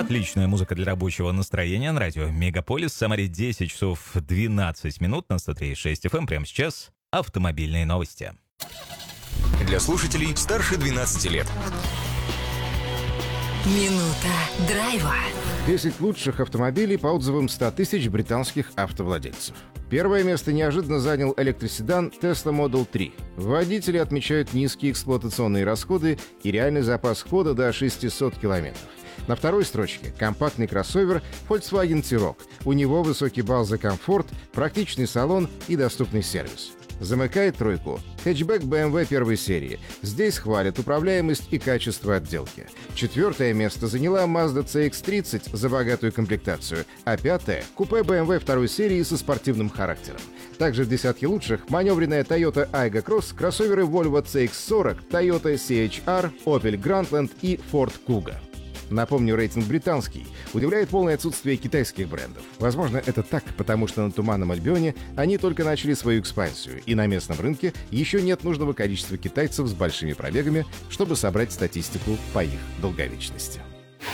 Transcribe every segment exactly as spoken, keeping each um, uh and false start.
Отличная музыка для рабочего настроения на радио Мегаполис. В Самаре десять часов двенадцать минут на сто три и шесть эф эм. Прямо сейчас автомобильные новости. Для слушателей старше двенадцати лет. Минута драйва. десять лучших автомобилей по отзывам ста тысяч британских автовладельцев. Первое место неожиданно занял электроседан Tesla Model три. Водители отмечают низкие эксплуатационные расходы и реальный запас хода до шестисот километров. На второй строчке компактный кроссовер Volkswagen T-Roc. У него высокий балл за комфорт, практичный салон и доступный сервис. Замыкает тройку хэтчбэк бэ эм вэ первой серии. Здесь хвалят управляемость и качество отделки. Четвертое место заняла Mazda си икс тридцать за богатую комплектацию, а пятое — купе бэ эм вэ второй серии со спортивным характером. Также в десятке лучших маневренная Toyota Aygo Cross, кроссоверы Volvo си икс сорок, Toyota си эйч ар, Opel Grandland и Ford Kuga. Напомню, рейтинг британский. Удивляет полное отсутствие китайских брендов. Возможно, это так, потому что на Туманном Альбионе они только начали свою экспансию, и на местном рынке еще нет нужного количества китайцев с большими пробегами, чтобы собрать статистику по их долговечности.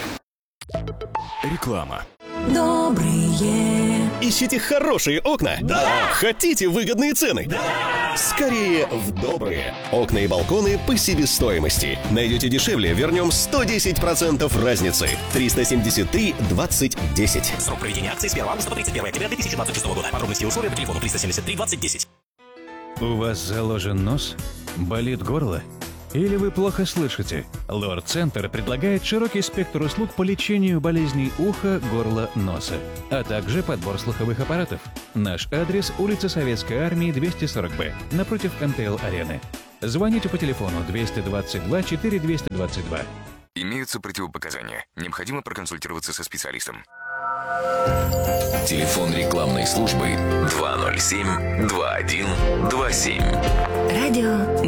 Реклама. Добрые. Ищите хорошие окна? Да! Хотите выгодные цены? Да! Скорее в Добрые. Окна и балконы по себестоимости. Найдете дешевле, вернем сто десять процентов разницы. триста семьдесят три двадцать десять. Срок проведения акции с первого августа по тридцать первое октября две тысячи двадцать шестого года. Подробности и условия по телефону триста семьдесят три двадцать десять. У вас заложен нос? Болит горло? Или вы плохо слышите? Лор-центр предлагает широкий спектр услуг по лечению болезней уха, горла, носа, а также подбор слуховых аппаратов. Наш адрес – улица Советской Армии, двести сорок бэ, напротив эн тэ эл-арены. Звоните по телефону двести двадцать два четыре двести двадцать два. Имеются противопоказания. Необходимо проконсультироваться со специалистом. Телефон рекламной службы два ноль семь два один два семь. Радио